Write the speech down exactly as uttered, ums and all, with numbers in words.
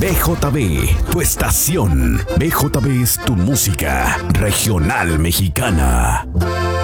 B J B, tu estación. B J B es tu música regional mexicana.